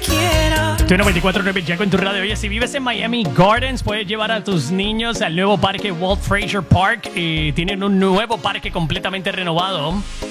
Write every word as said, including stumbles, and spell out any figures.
quiera. Tu noventa y cuatro punto nueve Jaco en tu radio. Oye, si vives en Miami Gardens, puedes llevar a tus niños al nuevo parque Walt Frazier Park. Y tienen un nuevo parque completamente renovado.